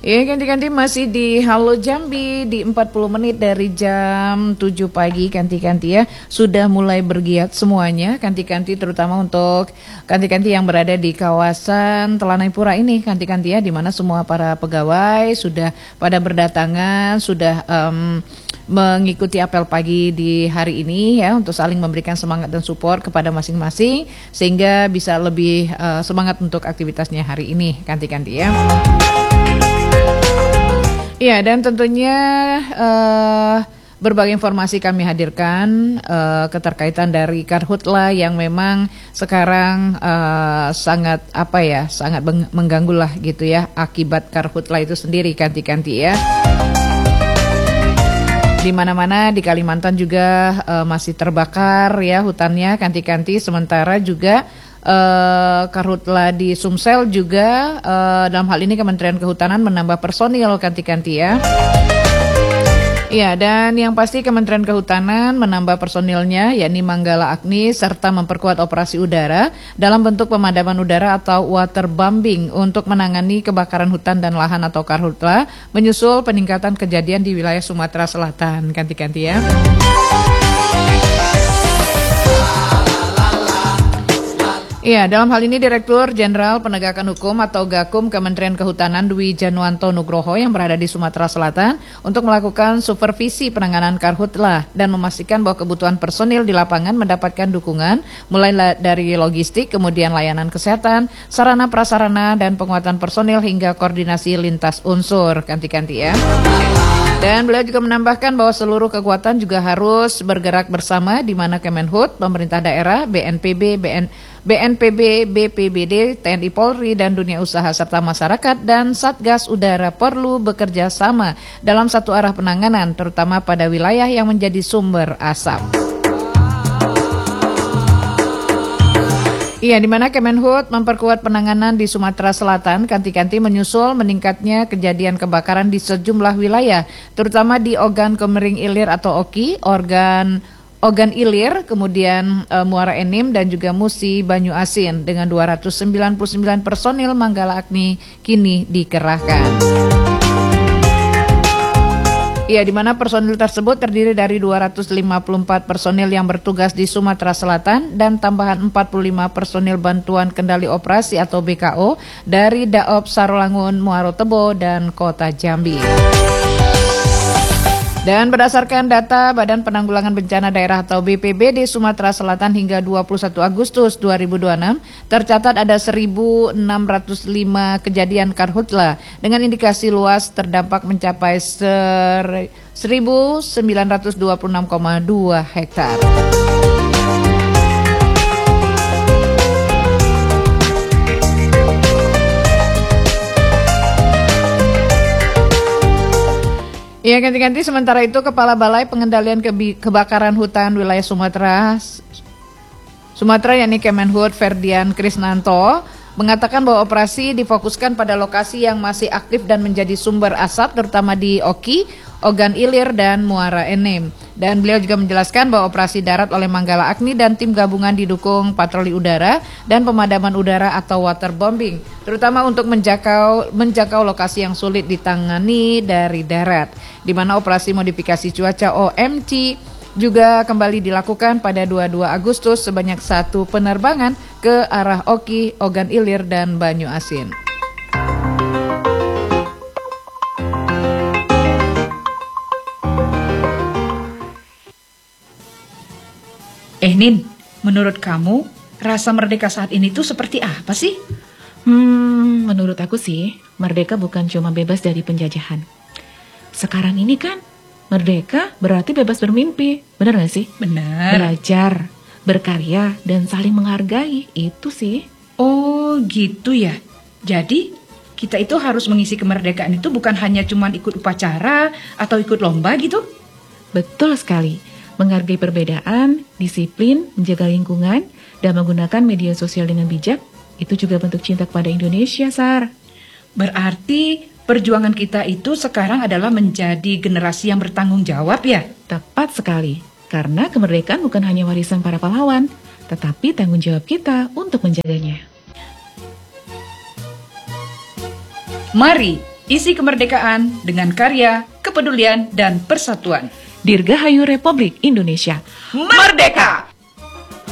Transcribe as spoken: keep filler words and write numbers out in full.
Ya, ganti-ganti masih di Halo Jambi di empat puluh menit dari jam tujuh pagi. Ganti-ganti ya sudah mulai bergiat semuanya. Ganti-ganti terutama untuk ganti-ganti yang berada di kawasan Telanai Pura ini. Ganti-ganti ya, di mana semua para pegawai sudah pada berdatangan, sudah um, mengikuti apel pagi di hari ini ya, untuk saling memberikan semangat dan support kepada masing-masing sehingga bisa lebih uh, semangat untuk aktivitasnya hari ini. Ganti-ganti ya. Ya, dan tentunya uh, berbagai informasi kami hadirkan uh, keterkaitan dari Karhutla yang memang sekarang uh, sangat apa ya, sangat mengganggu lah gitu ya, akibat Karhutla itu sendiri ganti-ganti ya. Di mana-mana di Kalimantan juga uh, masih terbakar ya hutannya ganti-ganti, sementara juga Uh, Karhutla di Sumsel juga uh, dalam hal ini Kementerian Kehutanan menambah personil ganti-ganti ya. Iya, dan yang pasti Kementerian Kehutanan menambah personilnya yakni Manggala Agni serta memperkuat operasi udara dalam bentuk pemadaman udara atau waterbombing untuk menangani kebakaran hutan dan lahan atau Karhutla menyusul peningkatan kejadian di wilayah Sumatera Selatan ganti-ganti ya. Iya, dalam hal ini Direktur Jenderal Penegakan Hukum atau Gakum Kementerian Kehutanan Dwi Januanto Nugroho yang berada di Sumatera Selatan untuk melakukan supervisi penanganan Karhutla dan memastikan bahwa kebutuhan personil di lapangan mendapatkan dukungan mulai dari logistik, kemudian layanan kesehatan, sarana prasarana dan penguatan personil hingga koordinasi lintas unsur ganti-ganti ya. Dan beliau juga menambahkan bahwa seluruh kekuatan juga harus bergerak bersama di mana Kemenhut, pemerintah daerah, B N P B, B N B N P B, B P B D, T N I Polri, dan dunia usaha serta masyarakat dan Satgas Udara perlu bekerja sama dalam satu arah penanganan, terutama pada wilayah yang menjadi sumber asap. Iya, di mana Kemenhut memperkuat penanganan di Sumatera Selatan ganti-ganti menyusul meningkatnya kejadian kebakaran di sejumlah wilayah, terutama di Ogan Komering Ilir atau Oki, organ Ogan Ilir, kemudian e, Muara Enim dan juga Musi Banyu Asin dengan dua ratus sembilan puluh sembilan personil Manggala Agni kini dikerahkan. Ya, di mana personil tersebut terdiri dari dua ratus lima puluh empat personil yang bertugas di Sumatera Selatan dan tambahan empat puluh lima personil bantuan kendali operasi atau B K O dari Daob Sarolangun, Muaro Tebo dan Kota Jambi. Dan berdasarkan data Badan Penanggulangan Bencana Daerah atau B P B D Sumatera Selatan hingga dua puluh satu Agustus dua ribu dua puluh enam tercatat ada seribu enam ratus lima kejadian Karhutla dengan indikasi luas terdampak mencapai seribu sembilan ratus dua puluh enam koma dua hektar. Ya, ganti-ganti sementara itu Kepala Balai Pengendalian Kebi- Kebakaran Hutan Wilayah Sumatera Sumatera yakni Kemenhut Ferdian Krisnanto mengatakan bahwa operasi difokuskan pada lokasi yang masih aktif dan menjadi sumber asap terutama di Oki, Ogan Ilir dan Muara Enim. Dan beliau juga menjelaskan bahwa operasi darat oleh Manggala Agni dan tim gabungan didukung patroli udara dan pemadaman udara atau waterbombing, terutama untuk menjangkau menjangkau lokasi yang sulit ditangani dari darat, di mana operasi modifikasi cuaca O M C juga kembali dilakukan pada dua puluh dua Agustus sebanyak satu penerbangan ke arah Oki, Ogan Ilir dan Banyu Asin. Eh Nin, menurut kamu rasa merdeka saat ini tuh seperti apa sih? Hmm, menurut aku sih, merdeka bukan cuma bebas dari penjajahan. Sekarang ini kan, merdeka berarti bebas bermimpi, benar gak sih? Benar. Belajar, berkarya, dan saling menghargai, itu sih. Oh gitu ya. Jadi kita itu harus mengisi kemerdekaan itu bukan hanya cuma ikut upacara atau ikut lomba gitu? Betul sekali. Menghargai perbedaan, disiplin, menjaga lingkungan, dan menggunakan media sosial dengan bijak, itu juga bentuk cinta kepada Indonesia, Sar. Berarti perjuangan kita itu sekarang adalah menjadi generasi yang bertanggung jawab ya? Tepat sekali, karena kemerdekaan bukan hanya warisan para pahlawan, tetapi tanggung jawab kita untuk menjaganya. Mari Isi kemerdekaan dengan karya, kepedulian, dan persatuan. Dirgahayu Republik Indonesia. Merdeka!